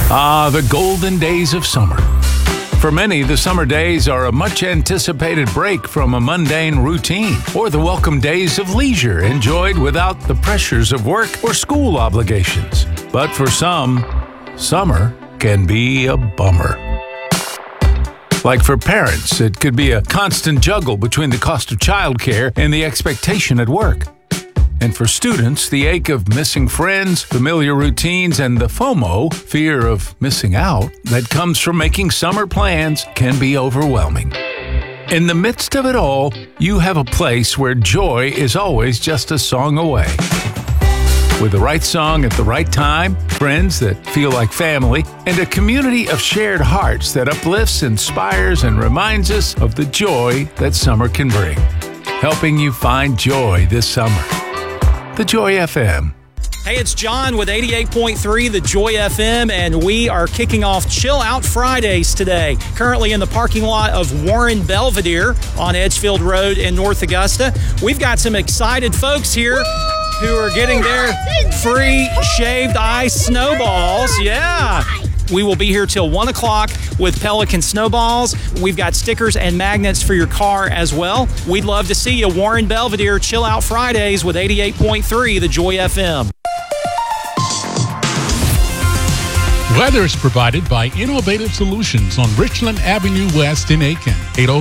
Ah, the golden days of summer. For many, the summer days are a much-anticipated break from a mundane routine, or the welcome days of leisure enjoyed without the pressures of work or school obligations. But for some, summer can be a bummer. Like for parents, it could be a constant juggle between the cost of childcare and the expectation at work. And for students, the ache of missing friends, familiar routines, and the FOMO, fear of missing out, that comes from making summer plans can be overwhelming. In the midst of it all, you have a place where joy is always just a song away. With the right song at the right time, friends that feel like family, and a community of shared hearts that uplifts, inspires, and reminds us of the joy that summer can bring. Helping you find joy this summer. The Joy FM. Hey, it's John with 88.3 The Joy FM, and we are kicking off Chill Out Fridays today. Currently in the parking lot of Warren Belvedere on Edgefield Road in North Augusta. We've got some excited folks here who are getting their free shaved ice snowballs. Yeah. We will be here till 1 o'clock with Pelican Snowballs. We've got stickers and magnets for your car as well. We'd love to see you. Warren Belvedere, Chill Out Fridays with 88.3 The Joy FM. Weather is provided by Innovative Solutions on Richland Avenue West in Aiken.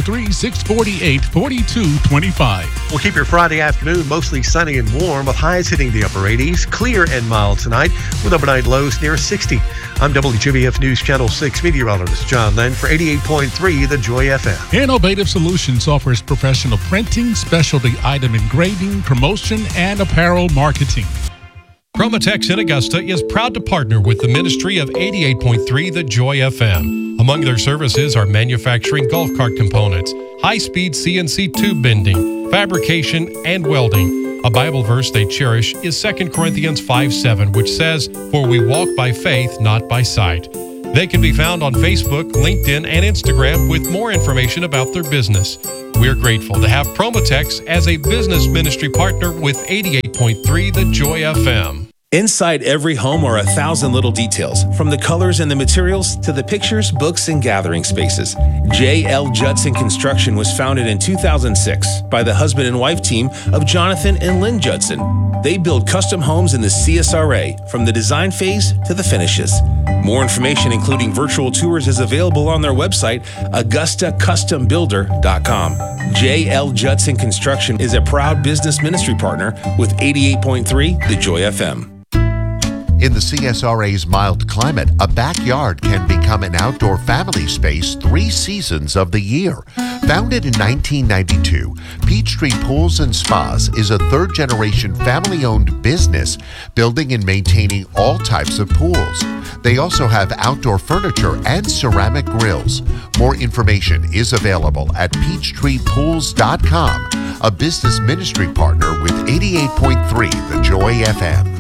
803-648-4225. We'll keep your Friday afternoon mostly sunny and warm with highs hitting the upper 80s. Clear and mild tonight with overnight lows near 60. I'm WGBF News Channel 6 meteorologist John Lynn for 88.3 The Joy FM. Innovative Solutions offers professional printing, specialty item engraving, promotion, and apparel marketing. Promotex in Augusta is proud to partner with the ministry of 88.3 The Joy FM. Among their services are manufacturing golf cart components, high-speed CNC tube bending, fabrication, and welding. A Bible verse they cherish is 2 Corinthians 5:7, which says, "For we walk by faith, not by sight." They can be found on Facebook, LinkedIn, and Instagram with more information about their business. We're grateful to have Promotex as a business ministry partner with 88.3 The Joy FM. Inside every home are 1,000 little details, from the colors and the materials to the pictures, books, and gathering spaces. J.L. Judson Construction was founded in 2006 by the husband and wife team of Jonathan and Lynn Judson. They build custom homes in the CSRA, from the design phase to the finishes. More information, including virtual tours, is available on their website, AugustaCustomBuilder.com. J.L. Judson Construction is a proud business ministry partner with 88.3 The Joy FM. In the CSRA's mild climate, a backyard can become an outdoor family space 3 seasons of the year. Founded in 1992, Peachtree Pools and Spas is a third-generation family-owned business building and maintaining all types of pools. They also have outdoor furniture and ceramic grills. More information is available at peachtreepools.com, a business ministry partner with 88.3 The Joy FM.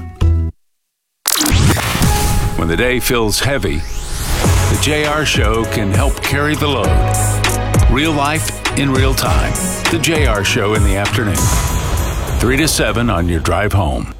When the day feels heavy, the JR Show can help carry the load. Real life in real time. The JR Show in the afternoon. 3 to 7 on your drive home.